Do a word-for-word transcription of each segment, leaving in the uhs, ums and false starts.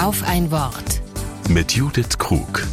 Auf ein Wort. Mit Judith Krug.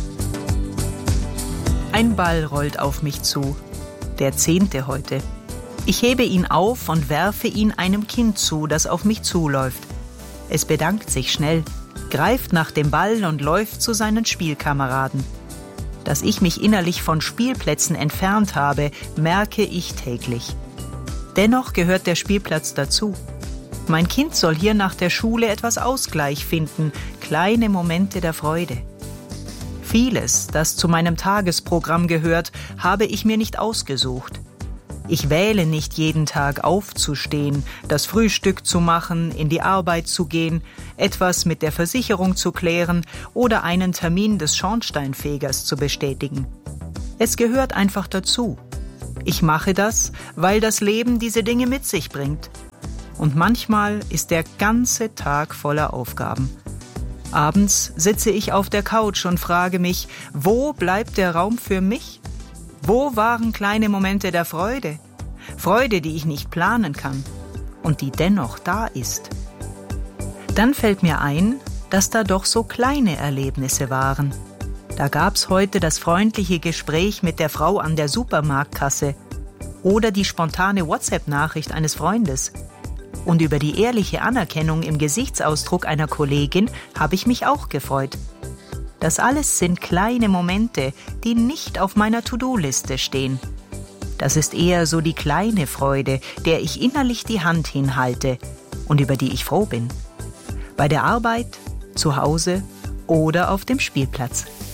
Ein Ball rollt auf mich zu, der zehnte heute. Ich hebe ihn auf und werfe ihn einem Kind zu, das auf mich zuläuft. Es bedankt sich schnell, greift nach dem Ball und läuft zu seinen Spielkameraden. Dass ich mich innerlich von Spielplätzen entfernt habe, merke ich täglich. Dennoch gehört der Spielplatz dazu. Mein Kind soll hier nach der Schule etwas Ausgleich finden, kleine Momente der Freude. Vieles, das zu meinem Tagesprogramm gehört, habe ich mir nicht ausgesucht. Ich wähle nicht jeden Tag aufzustehen, das Frühstück zu machen, in die Arbeit zu gehen, etwas mit der Versicherung zu klären oder einen Termin des Schornsteinfegers zu bestätigen. Es gehört einfach dazu. Ich mache das, weil das Leben diese Dinge mit sich bringt. Und manchmal ist der ganze Tag voller Aufgaben. Abends sitze ich auf der Couch und frage mich, wo bleibt der Raum für mich? Wo waren kleine Momente der Freude? Freude, die ich nicht planen kann und die dennoch da ist. Dann fällt mir ein, dass da doch so kleine Erlebnisse waren. Da gab's heute das freundliche Gespräch mit der Frau an der Supermarktkasse oder die spontane WhatsApp-Nachricht eines Freundes. Und über die ehrliche Anerkennung im Gesichtsausdruck einer Kollegin habe ich mich auch gefreut. Das alles sind kleine Momente, die nicht auf meiner To-Do-Liste stehen. Das ist eher so die kleine Freude, der ich innerlich die Hand hinhalte und über die ich froh bin. Bei der Arbeit, zu Hause oder auf dem Spielplatz.